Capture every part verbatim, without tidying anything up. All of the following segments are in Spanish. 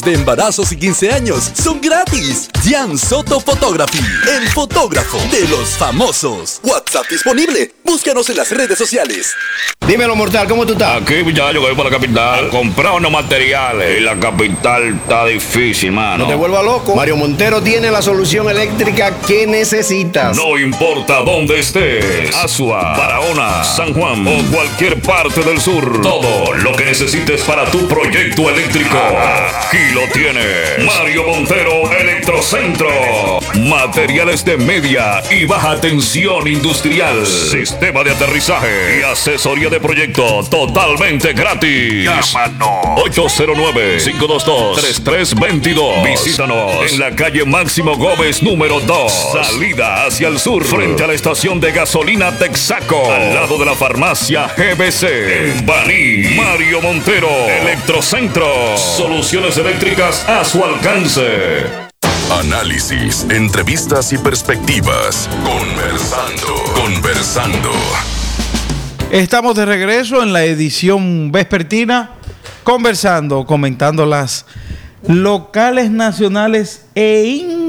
de embarazos y quince años son gratis. Jan Soto Photography, el fotógrafo de los famosos. WhatsApp disponible. Búscanos en las redes sociales. Dímelo, mortal, ¿cómo tú estás? Aquí, muchacho, que voy para la capital. Comprar unos materiales. Y la capital está difícil, mano. No te vuelvas loco. Mario Montero tiene la solución eléctrica que necesitas. No importa dónde estés. Asua, Barahona, San Juan o cualquier parte del sur. Todo lo que necesites para tu proyecto eléctrico. Aquí lo tienes. Mario Montero Electrocentro. Materiales de media y baja tensión industrial. Sistema de aterrizaje y asesoría de proyecto totalmente gratis. Llámanos ocho cero nueve, cinco dos dos, tres tres dos dos. Visítanos en la calle Máximo Gómez número dos. Salida hacia el sur, frente a la estación de gasolina Texaco, al lado de la farmacia G B C. En Baní, Mario Montero Electrocentro. Soluciones eléctricas a su alcance. Análisis, entrevistas y perspectivas. Conversando, conversando. Estamos de regreso en la edición vespertina, conversando, comentando las locales, nacionales e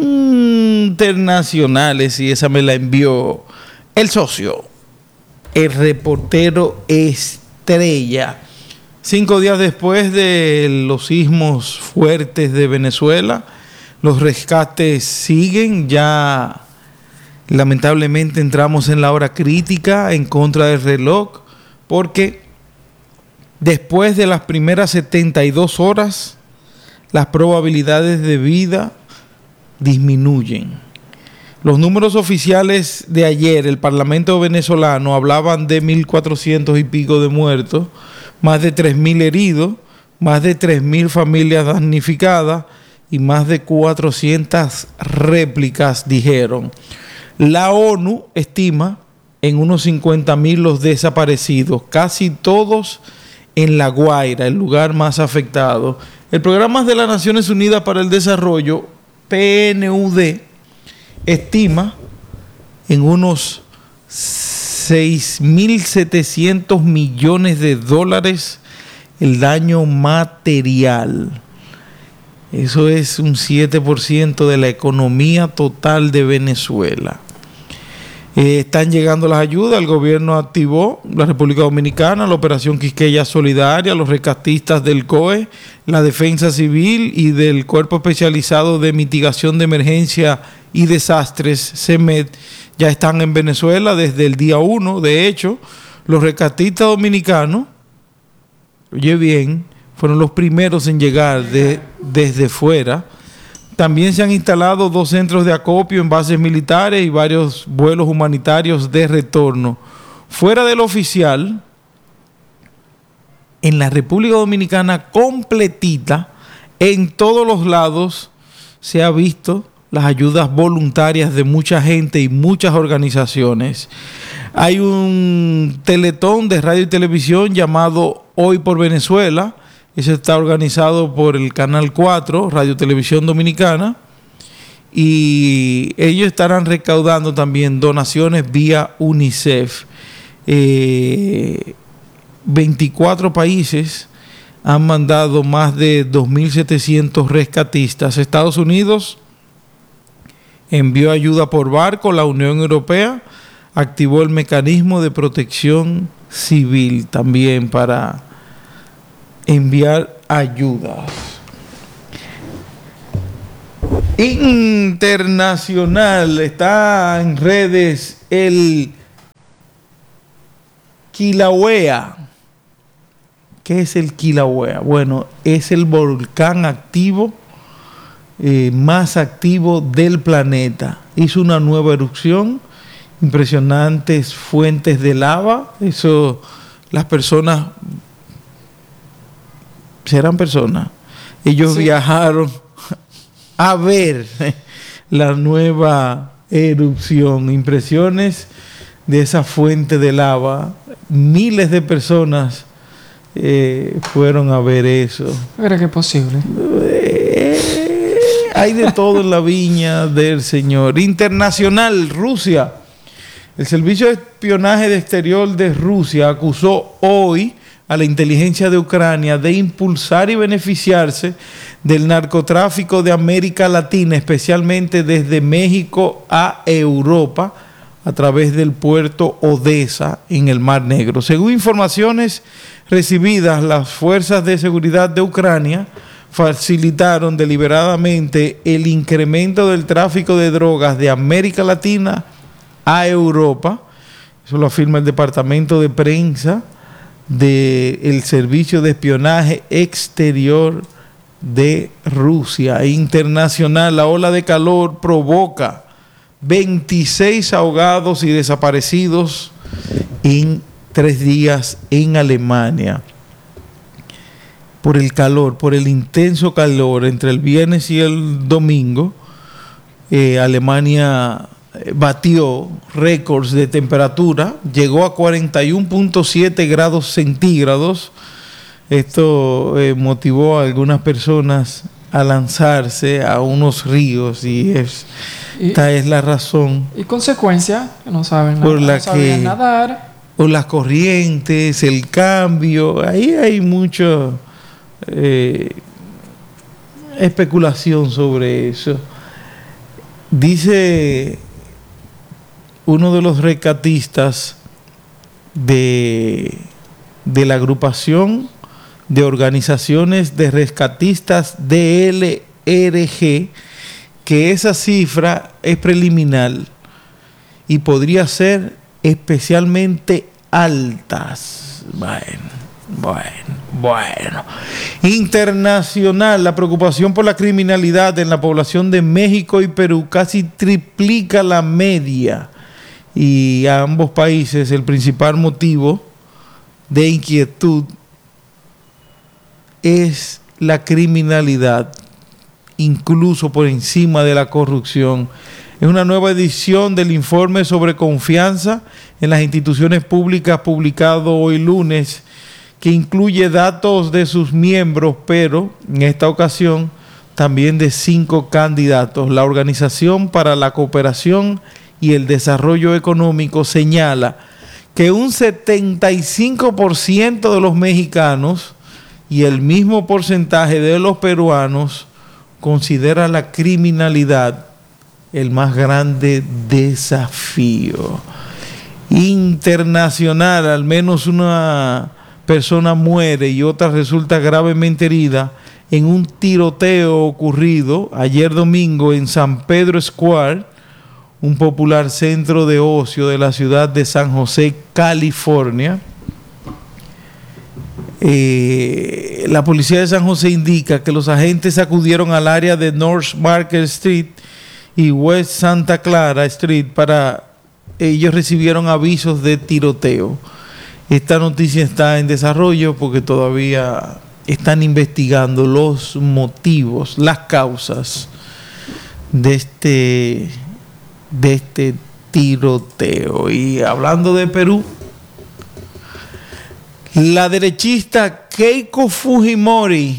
internacionales. Y esa me la envió el socio, el reportero estrella. Cinco días después de los sismos fuertes de Venezuela, los rescates siguen. Ya lamentablemente entramos en la hora crítica en contra del reloj, porque después de las primeras setenta y dos horas, las probabilidades de vida disminuyen. Los números oficiales de ayer, el Parlamento venezolano, hablaban de mil cuatrocientos y pico de muertos, más de tres mil heridos, más de tres mil familias damnificadas y más de cuatrocientas réplicas, dijeron. La ONU estima en unos cincuenta mil los desaparecidos, casi todos en La Guaira, el lugar más afectado. El Programa de las Naciones Unidas para el Desarrollo, P N U D, estima en unos seis mil setecientos millones de dólares el daño material. Eso es un siete por ciento de la economía total de Venezuela. Eh, están llegando las ayudas. El gobierno activó, la República Dominicana, la Operación Quisqueya Solidaria, los rescatistas del C O E, la Defensa Civil y del Cuerpo Especializado de Mitigación de Emergencia y Desastres, CEMED, ya están en Venezuela desde el día uno. De hecho, los rescatistas dominicanos, oye bien, fueron los primeros en llegar de, desde fuera. También se han instalado dos centros de acopio en bases militares y varios vuelos humanitarios de retorno. Fuera del oficial, en la República Dominicana completita, en todos los lados se ha visto las ayudas voluntarias de mucha gente y muchas organizaciones. Hay un teletón de radio y televisión llamado Hoy por Venezuela. Eso está organizado por el Canal cuatro, Radio Televisión Dominicana, y ellos estarán recaudando también donaciones vía UNICEF. Eh, veinticuatro países han mandado más de dos mil setecientos rescatistas. Estados Unidos envió ayuda por barco. La Unión Europea activó el mecanismo de protección civil también para enviar ayudas. Internacional, está en redes el Kilauea. ¿Qué es el Kilauea? Bueno, es el volcán activo eh, más activo del planeta. Hizo una nueva erupción, impresionantes fuentes de lava. Eso, las personas serán personas. Ellos sí viajaron a ver la nueva erupción, impresiones de esa fuente de lava. Miles de personas eh, fueron a ver eso. ¿Era que es posible? Eh, hay de todo en la viña del Señor. Internacional, Rusia. El Servicio de Espionaje de Exterior de Rusia acusó hoy a la inteligencia de Ucrania de impulsar y beneficiarse del narcotráfico de América Latina, especialmente desde México a Europa, a través del puerto Odesa en el Mar Negro. Según informaciones recibidas, las fuerzas de seguridad de Ucrania facilitaron deliberadamente el incremento del tráfico de drogas de América Latina a Europa. Eso lo afirma el Departamento de Prensa del Servicio de Espionaje Exterior de Rusia. Internacional, la ola de calor provoca veintiséis ahogados y desaparecidos en tres días en Alemania. Por el calor, por el intenso calor entre el viernes y el domingo, eh, Alemania batió récords de temperatura, llegó a cuarenta y uno punto siete grados centígrados. Esto eh, motivó a algunas personas a lanzarse a unos ríos y es, y, esta es la razón. Y consecuencia, que no saben por nada, la no sabían que, nadar. O las corrientes, el cambio, ahí hay mucho eh, especulación sobre eso. Dice uno de los rescatistas de, de la agrupación de organizaciones de rescatistas D L R G que esa cifra es preliminar y podría ser especialmente altas. Bueno, bueno, bueno. Internacional, la preocupación por la criminalidad en la población de México y Perú casi triplica la media. Y a ambos países el principal motivo de inquietud es la criminalidad, incluso por encima de la corrupción. Es una nueva edición del informe sobre confianza en las instituciones públicas publicado hoy lunes, que incluye datos de sus miembros, pero en esta ocasión también de cinco candidatos. La Organización para la Cooperación y el Desarrollo Económico señala que un setenta y cinco por ciento de los mexicanos y el mismo porcentaje de los peruanos considera la criminalidad el más grande desafío. Internacional, al menos una persona muere y otra resulta gravemente herida en un tiroteo ocurrido ayer domingo en San Pedro Square, un popular centro de ocio de la ciudad de San José, California. Eh, la policía de San José indica que los agentes acudieron al área de North Market Street y West Santa Clara Street para ellos recibieron avisos de tiroteo. Esta noticia está en desarrollo porque todavía están investigando los motivos, las causas de este de este tiroteo. Y hablando de Perú, la derechista Keiko Fujimori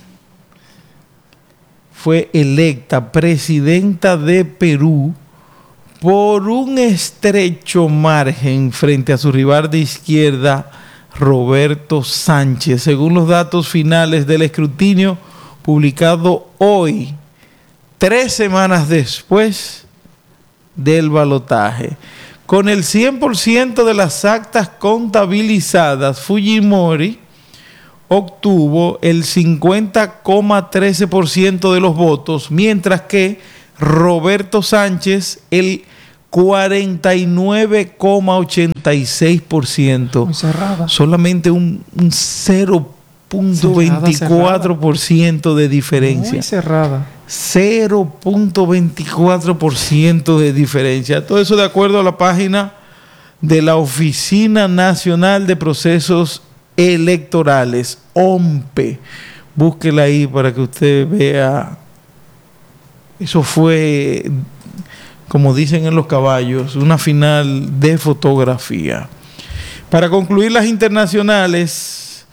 fue electa presidenta de Perú por un estrecho margen frente a su rival de izquierda, Roberto Sánchez, según los datos finales del escrutinio publicado hoy, tres semanas después del balotaje. Con el cien por ciento de las actas contabilizadas, Fujimori obtuvo el cincuenta coma trece por ciento de los votos, mientras que Roberto Sánchez el cuarenta y nueve coma ochenta y seis por ciento. Muy cerrada. Solamente un, un cero punto veinticuatro por ciento de diferencia. Muy cerrada. cero punto veinticuatro por ciento de diferencia. Todo eso de acuerdo a la página de la Oficina Nacional de Procesos Electorales, O M P E. Búsquela ahí para que usted vea. Eso fue, como dicen en los caballos, una final de fotografía. Para concluir las internacionales,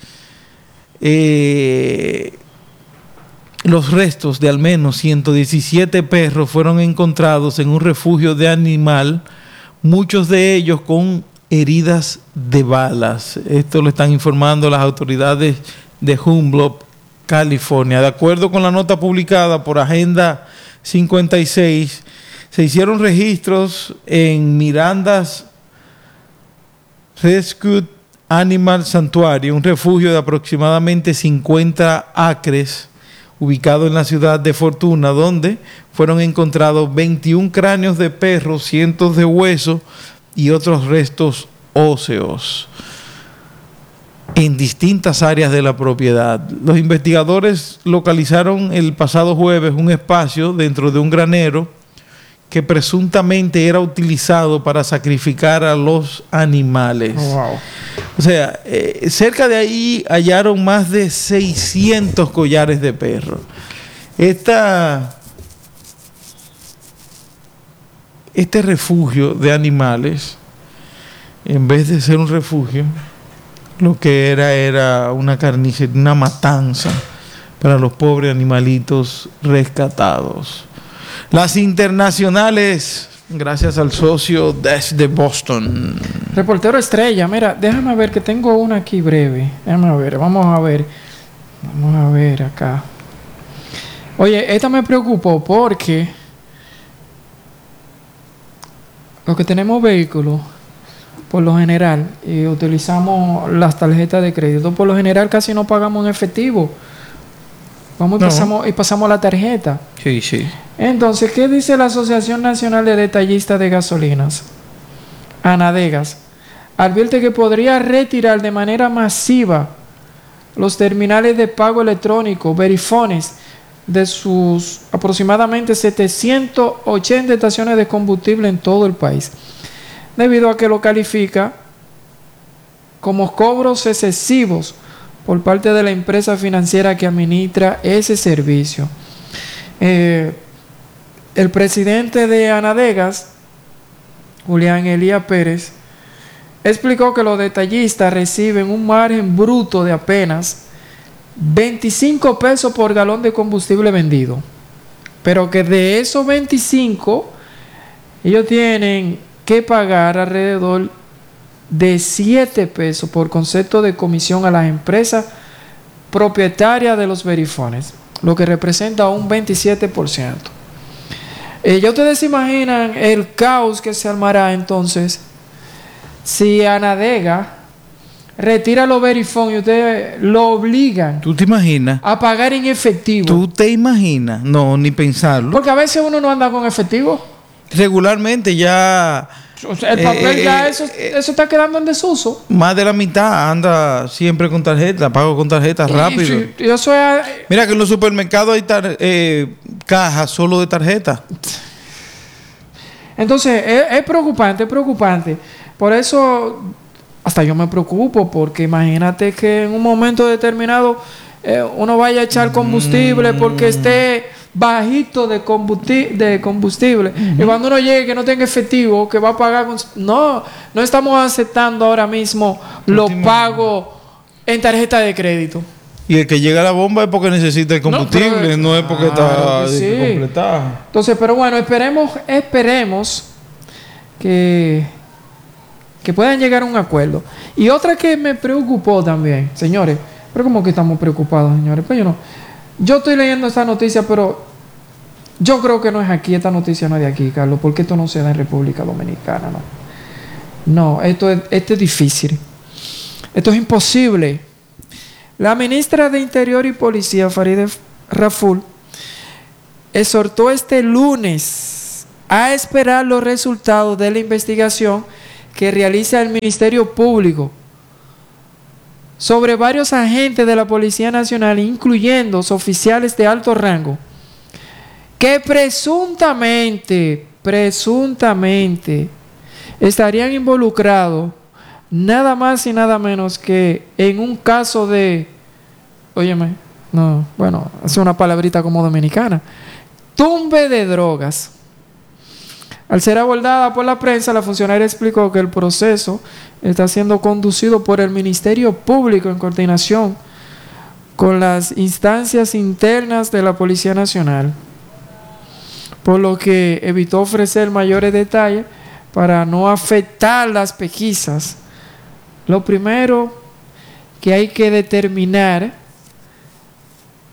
eh, los restos de al menos ciento diecisiete perros fueron encontrados en un refugio de animal, muchos de ellos con heridas de balas. Esto lo están informando las autoridades de Humboldt California. De acuerdo con la nota publicada por Agenda cincuenta y seis, se hicieron registros en Miranda's Rescue Animal Sanctuary, un refugio de aproximadamente cincuenta acres ubicado en la ciudad de Fortuna, donde fueron encontrados veintiún cráneos de perros, cientos de huesos y otros restos óseos en distintas áreas de la propiedad. Los investigadores localizaron el pasado jueves un espacio dentro de un granero que presuntamente era utilizado para sacrificar a los animales. Oh, wow. O sea, eh, cerca de ahí hallaron más de seiscientos collares de perros. Esta, este refugio de animales, en vez de ser un refugio, lo que era era una carnicería, una matanza para los pobres animalitos rescatados. Las internacionales, gracias al socio desde Boston. Reportero estrella, mira, déjame ver que tengo una aquí breve. Déjame ver, vamos a ver. Vamos a ver acá. Oye, esta me preocupó porque los que tenemos vehículos, por lo general, y utilizamos las tarjetas de crédito, por lo general casi no pagamos en efectivo. Vamos y, No. pasamos, y pasamos la tarjeta. Sí, sí. Entonces, ¿qué dice la Asociación Nacional de Detallistas de Gasolinas? Anadegas advierte que podría retirar de manera masiva los terminales de pago electrónico, verifones, de sus aproximadamente setecientas ochenta estaciones de combustible en todo el país, debido a que lo califica como cobros excesivos por parte de la empresa financiera que administra ese servicio. Eh, el presidente de Anadegas, Julián Elías Pérez, explicó que los detallistas reciben un margen bruto de apenas veinticinco pesos por galón de combustible vendido, pero que de esos veinticinco ellos tienen que pagar alrededor de siete pesos por concepto de comisión a las empresas propietarias de los verifones, lo que representa un veintisiete por ciento. Eh, ya ustedes se imaginan el caos que se armará entonces si Anadega retira los verifones y ustedes lo obligan ¿Tú te imaginas? a pagar en efectivo. ¿Tú te imaginas? No, ni pensarlo. Porque a veces uno no anda con efectivo. Regularmente ya O sea, el papel Eh, ya eh, eso, eh, eso está quedando en desuso. más de la mitad anda siempre con tarjeta, pago con tarjeta rápido. Y, y eso es, Mira que en los supermercados hay tar- eh, cajas solo de tarjeta. entonces es, es preocupante, es preocupante. Por eso hasta yo me preocupo, porque imagínate que en un momento determinado eh, uno vaya a echar combustible porque esté bajito de combustible, de combustible. Uh-huh. Y cuando uno llegue que no tenga efectivo, que va a pagar con... No, no estamos aceptando ahora mismo los pagos en tarjeta de crédito. Y el que llega a la bomba es porque necesita el combustible, no, No, pero- es porque Claro está que sí. completado. Entonces, pero bueno, esperemos, esperemos que, que puedan llegar a un acuerdo. Y otra que me preocupó también, señores, pero como que estamos preocupados, señores, pues yo no... Yo estoy leyendo esta noticia, pero yo creo que no es aquí, esta noticia no es de aquí, Carlos, porque esto no se da en República Dominicana, no. No, esto es, esto es difícil. Esto es imposible. La ministra de Interior y Policía, Farideh Raful, exhortó este lunes a esperar los resultados de la investigación que realiza el Ministerio Público sobre varios agentes de la Policía Nacional, incluyendo oficiales de alto rango, que presuntamente, presuntamente, estarían involucrados nada más y nada menos que en un caso de, óyeme, no, bueno, es una palabrita como dominicana, tumbe de drogas. Al ser abordada por la prensa, la funcionaria explicó que el proceso está siendo conducido por el Ministerio Público en coordinación con las instancias internas de la Policía Nacional, por lo que evitó ofrecer mayores detalles para no afectar las pesquisas. Lo primero que hay que determinar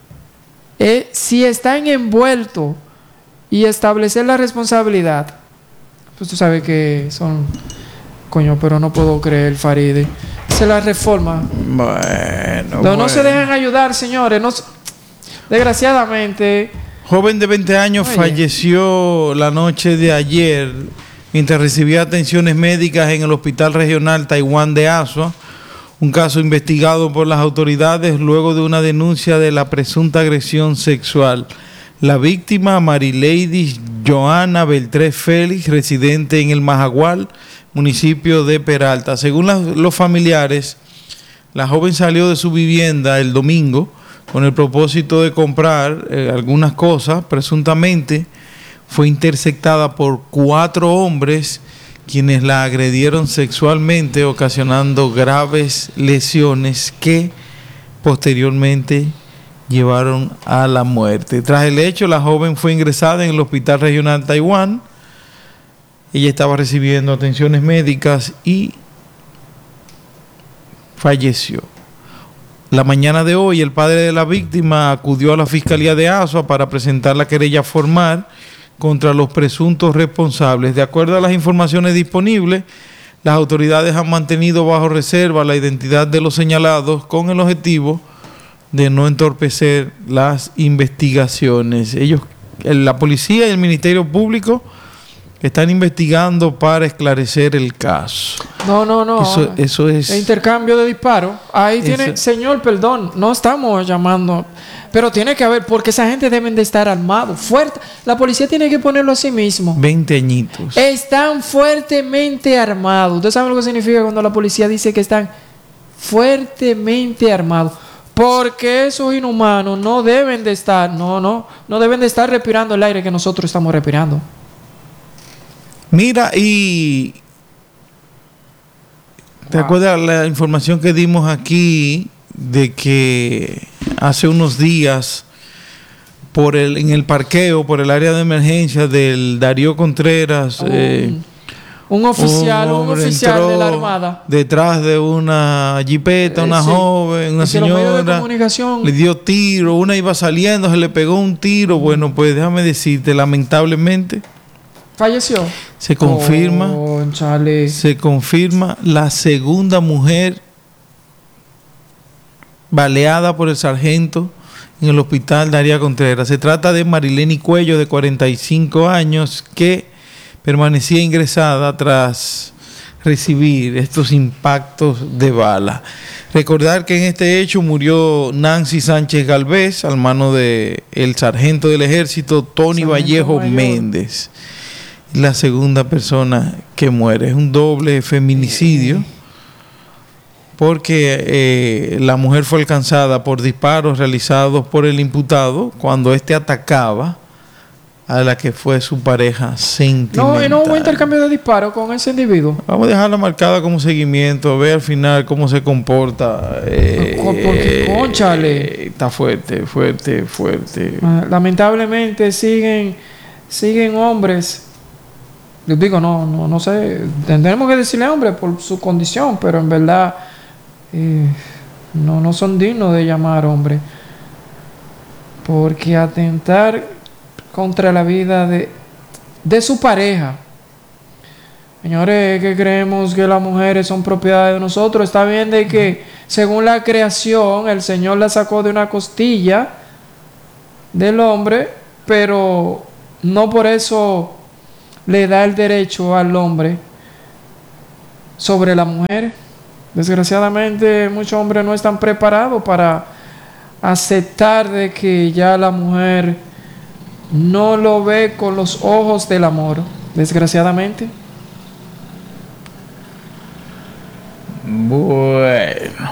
eh, si están envueltos y establecer la responsabilidad, pues tú sabes que son, coño, pero no puedo creer, Faride, se la reforma. Bueno, no, bueno. no se dejan ayudar, señores, no, desgraciadamente. Joven de veinte años Oye. falleció la noche de ayer mientras recibía atenciones médicas en el Hospital Regional Taiwán de Asua, un caso investigado por las autoridades luego de una denuncia de la presunta agresión sexual. La víctima, Marilady Joana Beltré Félix, residente en el Majagual, municipio de Peralta. Según las, los familiares, la joven salió de su vivienda el domingo con el propósito de comprar eh, algunas cosas. Presuntamente fue interceptada por cuatro hombres quienes la agredieron sexualmente, ocasionando graves lesiones que posteriormente llevaron a la muerte. Tras el hecho, la joven fue ingresada en el Hospital Regional Taiwán. Ella estaba recibiendo atenciones médicas y falleció. La mañana de hoy, el padre de la víctima acudió a la Fiscalía de Asua para presentar la querella formal contra los presuntos responsables. De acuerdo a las informaciones disponibles, las autoridades han mantenido bajo reserva la identidad de los señalados con el objetivo de no entorpecer las investigaciones. Ellos, la policía y el Ministerio Público están investigando para esclarecer el caso. No, no, no. Eso, eso es... El intercambio de disparos. Ahí Eso- tiene... Señor, perdón, no estamos llamando... Pero tiene que haber, porque esa gente deben de estar armados, fuerte. La policía tiene que ponerlo a sí mismo. veinte añitos. Están fuertemente armados. ¿Ustedes saben lo que significa cuando la policía dice que están fuertemente armados? Porque esos inhumanos no deben de estar, no, no, no deben de estar respirando el aire que nosotros estamos respirando. Mira, y... ¿te acuerdas la información que dimos aquí de que hace unos días por el, en el parqueo, por el área de emergencia del Darío Contreras, Un, eh, un oficial, un, hombre oficial de la entró Armada. detrás de una jipeta, Eh, una sí. joven, una Y que los medios de señora, comunicación- le dio tiro, una iba saliendo, se le pegó un tiro. Bueno, pues déjame decirte, lamentablemente Falleció. se confirma, Cónchale. se confirma la segunda mujer baleada por el sargento en el hospital Daría Contreras. Se trata de Marileni Cuello, de cuarenta y cinco años, que permanecía ingresada tras recibir estos impactos de bala. Recordar que en este hecho murió Nancy Sánchez Galvez, al mano de el sargento del ejército Tony Sargento Vallejo mayor. Méndez. La segunda persona que muere. Es un doble feminicidio, porque eh, la mujer fue alcanzada por disparos realizados por el imputado cuando éste atacaba a la que fue su pareja sentimental. No, y no hubo intercambio de disparos con ese individuo. Vamos a dejarla marcada como seguimiento, a ver al final cómo se comporta. Eh, Porque, cónchale. Está fuerte, fuerte, fuerte. Ah, Lamentablemente siguen, siguen hombres. Yo digo, no, no, no sé. Tendremos que decirle hombre por su condición, pero en verdad eh, no, no son dignos de llamar hombre. Porque atentar contra la vida de, de su pareja. Señores, que creemos que las mujeres son propiedad de nosotros. Está bien de que según la creación el Señor la sacó de una costilla del hombre, pero no por eso le da el derecho al hombre sobre la mujer. Desgraciadamente muchos hombres no están preparados para aceptar de que ya la mujer no lo ve con los ojos del amor, desgraciadamente. Bueno,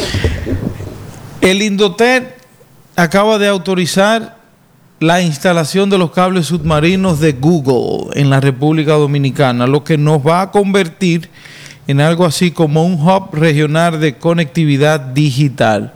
el Indotet acaba de autorizar la instalación de los cables submarinos de Google en la República Dominicana, lo que nos va a convertir en algo así como un hub regional de conectividad digital.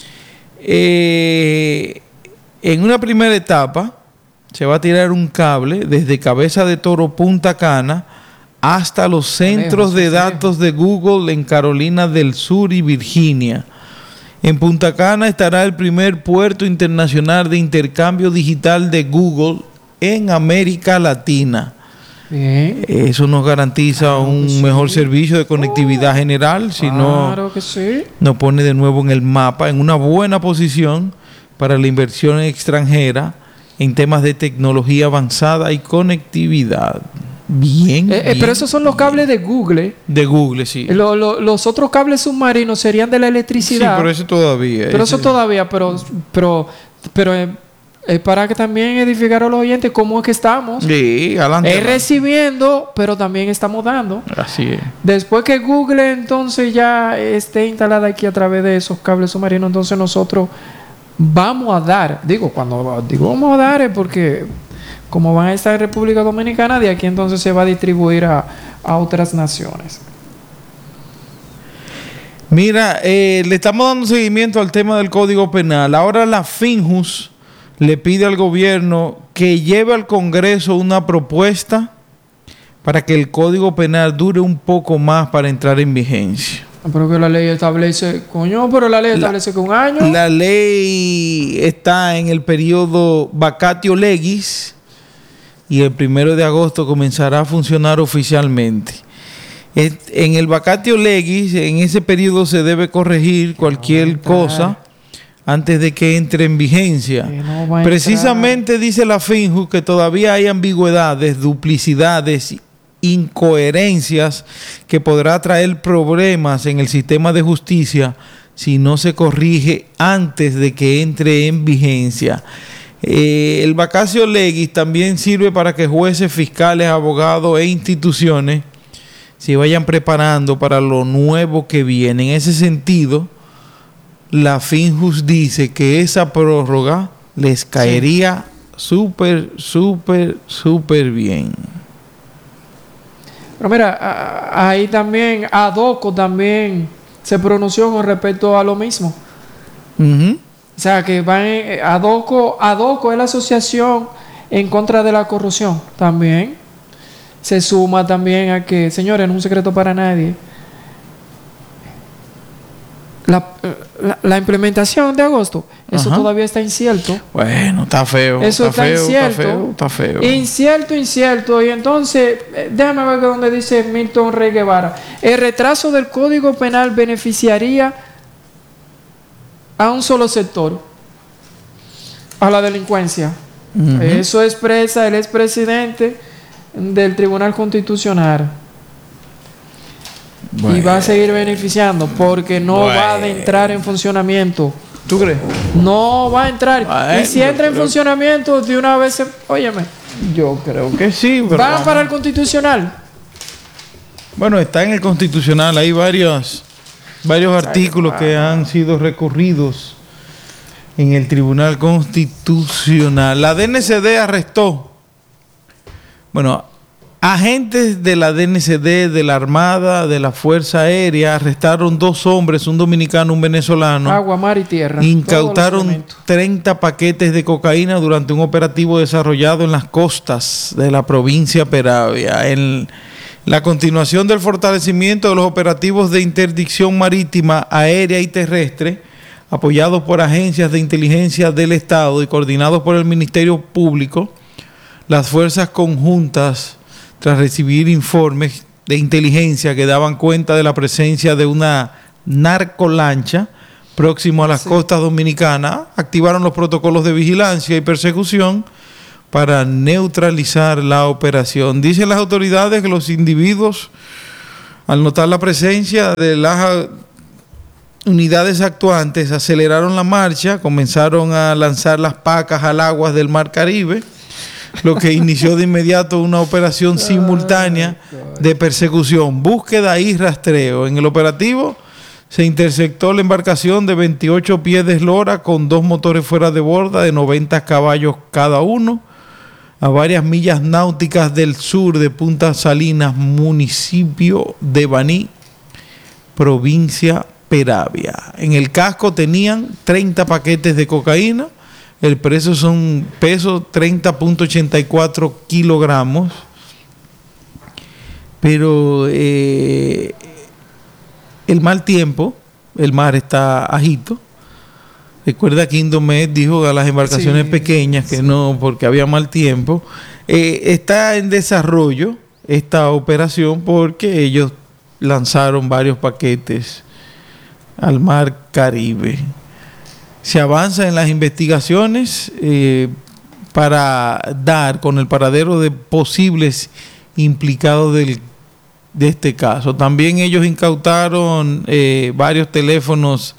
Eh, en una primera etapa se va a tirar un cable desde Cabeza de Toro, Punta Cana, hasta los centros de datos de Google en Carolina del Sur y Virginia. En Punta Cana estará el primer puerto internacional de intercambio digital de Google en América Latina. Bien. Eso nos garantiza claro un sí. mejor servicio de conectividad oh, general, si claro no que sí. nos pone de nuevo en el mapa, en una buena posición para la inversión extranjera en temas de tecnología avanzada y conectividad. Bien, eh, bien Pero esos son los cables de Google. De Google, sí. Lo, lo, los otros cables submarinos serían de la electricidad. Sí, pero eso todavía. Pero ese... eso todavía, pero... pero, pero eh, es para que también edificar a los oyentes cómo es que estamos. Sí, adelante. Es recibiendo, pero también estamos dando. Así es. Después que Google entonces ya esté instalada aquí a través de esos cables submarinos, entonces nosotros vamos a dar, digo, cuando digo vamos a dar es porque como van a estar en República Dominicana, de aquí entonces se va a distribuir a, a otras naciones. Mira, eh, le estamos dando seguimiento al tema del Código Penal. Ahora la FINJUS le pide al gobierno que lleve al Congreso una propuesta para que el Código Penal dure un poco más para entrar en vigencia. Pero que la ley establece, coño, pero la ley establece la, que un año. La ley está en el periodo vacatio legis y el primero de agosto comenzará a funcionar oficialmente. En el vacatio legis, en ese periodo se debe corregir cualquier cosa antes de que entre en vigencia. No Precisamente dice la FINJUS que todavía hay ambigüedades, duplicidades, incoherencias que podrá traer problemas en el sistema de justicia si no se corrige antes de que entre en vigencia. Eh, el vacatio legis también sirve para que jueces, fiscales, abogados e instituciones se vayan preparando para lo nuevo que viene. En ese sentido, la FINJUS dice que esa prórroga les caería súper, sí. súper, súper bien. Pero mira, ahí también ADOCO también se pronunció con respecto a lo mismo. Uh-huh. O sea, que van ADOCO, ADOCO es la asociación en contra de la corrupción también. Se suma también a que, señores, no es un secreto para nadie, La, la, la implementación de agosto, eso Ajá. todavía está incierto. Bueno, está feo. Eso está, está feo, incierto. Está feo, está feo. Incierto, incierto. Y entonces, déjame ver donde dice Milton Rey Guevara. El retraso del Código Penal beneficiaría a un solo sector, a la delincuencia. Uh-huh. Eso expresa el expresidente del Tribunal Constitucional. Bueno. Y va a seguir beneficiando porque no bueno. va a entrar en funcionamiento. ¿Tú crees? No va a entrar. Bueno, y si entra en funcionamiento de una vez, se... óyeme. Yo creo que sí. Pero ¿van para el Constitucional? Bueno, está en el Constitucional. Hay varios, varios artículos que han sido recurridos en el Tribunal Constitucional. La D N C D arrestó. Bueno, agentes de la D N C D, de la Armada, de la Fuerza Aérea, arrestaron dos hombres, un dominicano, un venezolano. Agua, mar y tierra. Incautaron treinta paquetes de cocaína durante un operativo desarrollado en las costas de la provincia Peravia. En la continuación del fortalecimiento de los operativos de interdicción marítima, aérea y terrestre, apoyados por agencias de inteligencia del Estado y coordinados por el Ministerio Público, las fuerzas conjuntas, tras recibir informes de inteligencia que daban cuenta de la presencia de una narcolancha próximo a las sí. costas dominicanas, activaron los protocolos de vigilancia y persecución para neutralizar la operación. Dicen las autoridades que los individuos, al notar la presencia de las unidades actuantes, aceleraron la marcha, comenzaron a lanzar las pacas al agua del Mar Caribe, lo que inició de inmediato una operación simultánea de persecución, búsqueda y rastreo. En el operativo se interceptó la embarcación de veintiocho pies de eslora con dos motores fuera de borda de noventa caballos cada uno, a varias millas náuticas del sur de Punta Salinas, municipio de Baní, provincia Peravia. En el casco tenían treinta paquetes de cocaína. El peso son peso treinta punto ochenta y cuatro kilogramos. Pero eh, el mal tiempo, el mar está agito, Recuerda que Indomet dijo a las embarcaciones Sí, pequeñas que sí. no, porque había mal tiempo. Eh, está en desarrollo esta operación porque ellos lanzaron varios paquetes al mar Caribe. Se avanza en las investigaciones eh, para dar con el paradero de posibles implicados del, de este caso. También ellos incautaron eh, varios teléfonos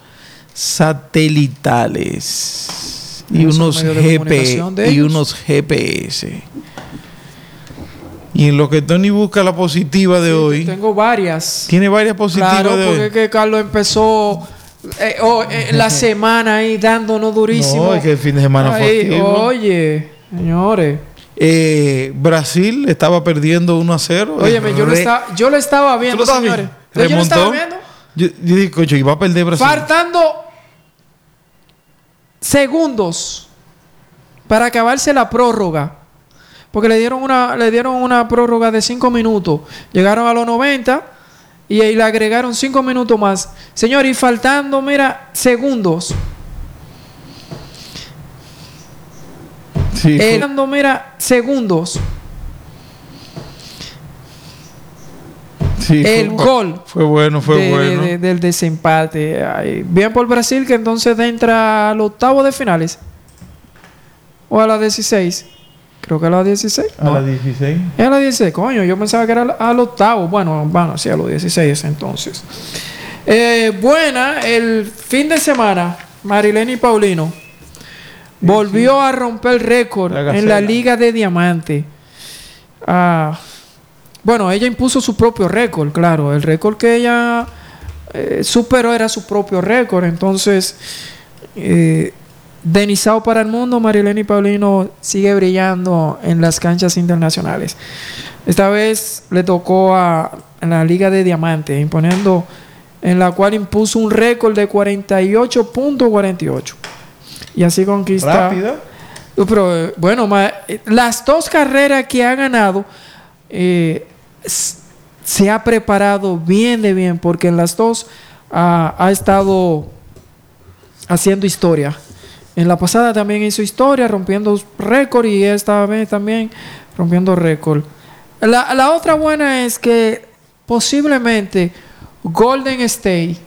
satelitales y Esos unos, medios de G P, comunicación de y ellos. unos G P S. Y en lo que Tony busca la positiva de Sí, hoy, tengo varias. tiene varias positivas Claro, de porque hoy. es que Carlos empezó eh, oh, eh, la semana ahí dándonos durísimo. No, es que el fin de semana fue Ay, activo. Oye, señores. Eh, Brasil estaba perdiendo uno a cero. Óyeme, yo, lo Re- estaba, yo lo estaba ¿Tú lo viendo, estabas señores. viendo? Yo lo estaba ¿Remontó? viendo. Yo, yo dije, coño, iba a perder Brasil. Faltando segundos para acabarse la prórroga. Porque le dieron una, le dieron una prórroga de cinco minutos. Llegaron a los noventa y ahí le agregaron cinco minutos más. Señor, y faltando, mira, segundos. Sí, Eh, fue- faltando, mira, segundos. sí, fue el bu- gol Fue bueno, fue de- bueno. de- del desempate. Ay, bien por Brasil, que entonces entra al octavo de finales. O a la dieciséis. Creo que a la dieciséis. A No. las dieciséis. Es a la dieciséis, coño. Yo pensaba que era al, al octavo. Bueno, bueno, sí, a los dieciséis entonces. Eh, buena, el fin de semana, Marilene Paulino volvió a romper el récord La en Gacela. la Liga de Diamante. Ah, bueno, ella impuso su propio récord, claro. El récord que ella eh, superó era su propio récord. Entonces, eh, Denizao para el mundo, Marilene Paulino sigue brillando en las canchas internacionales. Esta vez le tocó a, a la Liga de Diamante, imponiendo, en la cual impuso un récord de cuarenta y ocho punto cuarenta y ocho. Y así conquista. Rápida. Pero eh, bueno, ma- eh, las dos carreras que ha ganado, eh, s- se ha preparado bien de bien, porque en las dos ah, ha estado haciendo historia. En la pasada también hizo historia, rompiendo récord, y esta vez también rompiendo récord. La, la otra buena es que posiblemente Golden State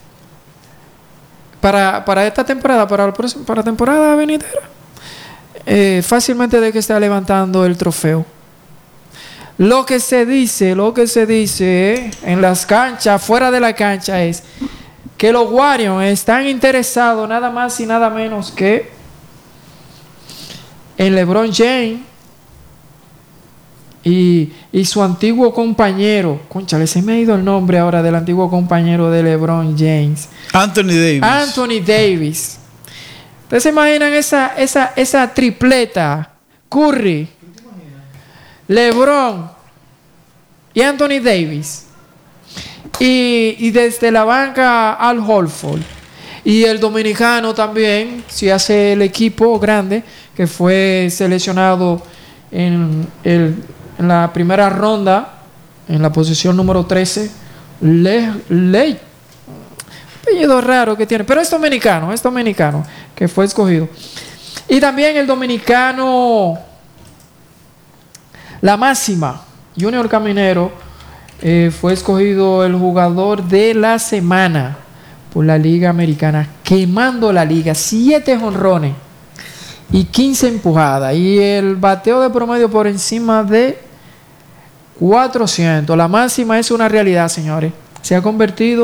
para, para esta temporada, para la próxima, para la temporada venidera, eh, fácilmente de que está levantando el trofeo. Lo que se dice, lo que se dice eh, en las canchas, fuera de la cancha, es que los Warriors están interesados nada más y nada menos que en LeBron James y, y su antiguo compañero. Cónchale, se me ha ido el nombre ahora del antiguo compañero de LeBron James. Anthony Davis. Anthony Davis. ¿Ustedes se imaginan esa, esa, esa tripleta? Curry, LeBron y Anthony Davis. Y, y desde la banca Al Horford. Y el dominicano también, si hace el equipo grande, que fue seleccionado en, el, en la primera ronda, en la posición número trece, Le, Le, apellido raro que tiene, pero es dominicano, es dominicano, que fue escogido. Y también el dominicano, La Máxima, Junior Caminero, eh, fue escogido el jugador de la semana por la Liga Americana, quemando la liga, siete jonrones y quince empujadas, y el bateo de promedio por encima de cuatrocientos. La Máxima es una realidad, señores. Se ha convertido